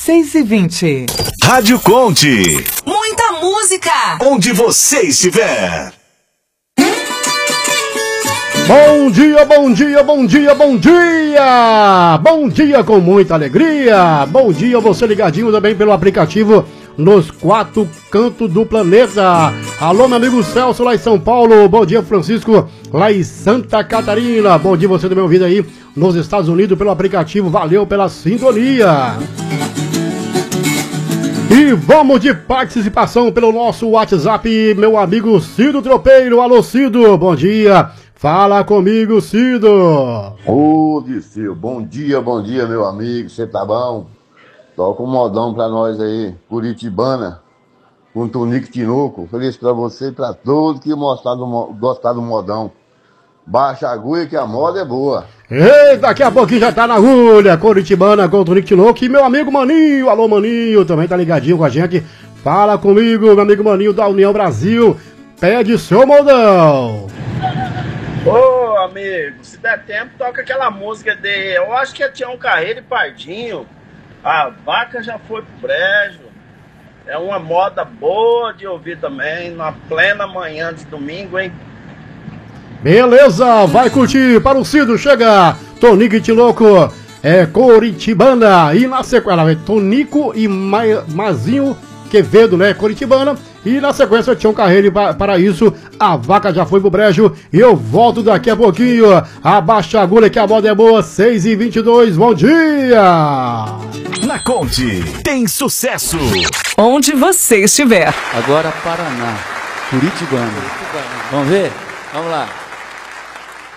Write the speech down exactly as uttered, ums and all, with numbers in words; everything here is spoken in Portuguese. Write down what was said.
seis e vinte. Rádio Conte. Muita música. Onde você estiver. Bom dia, bom dia, bom dia, bom dia! Bom dia com muita alegria! Bom dia você ligadinho também pelo aplicativo nos quatro cantos do planeta. Alô, meu amigo Celso lá em São Paulo. Bom dia, Francisco, lá em Santa Catarina. Bom dia você também ouvindo aí nos Estados Unidos pelo aplicativo. Valeu pela sintonia. E vamos de participação pelo nosso WhatsApp, meu amigo Cido Tropeiro. Alô, Cido, bom dia. Fala comigo, Cido. Ô, Dicil, bom dia, bom dia, meu amigo. Você tá bom? Toca um modão pra nós aí, Curitibana, com Tonico Tinoco. Feliz pra você e pra todos que gostaram do, gostar do modão. Baixa a agulha que a moda é boa. Ei, daqui a pouquinho já tá na agulha, Curitibana com Tonico Tinoco. E meu amigo Maninho, alô Maninho, também tá ligadinho com a gente. Fala comigo, meu amigo Maninho da União Brasil. Pede seu modão. Ô, amigo, se der tempo, toca aquela música de... Eu acho que é Tião Carreiro e Pardinho. A vaca já foi pro brejo. É uma moda boa de ouvir também, na plena manhã de domingo, hein? Beleza, vai curtir para o Cido, chega Tonico e Tinoco, é Curitibana. E na sequência, é Tonico e Ma Mazinho Quevedo, né, Curitibana. E na sequência, Tião Carreiro para, para isso, a vaca já foi pro brejo. E eu volto daqui a pouquinho. Abaixa a agulha que a moda é boa, seis e vinte e dois, bom dia! Na Conte, tem sucesso. Onde você estiver. Agora Paraná, Curitibana. Vamos ver? Vamos lá.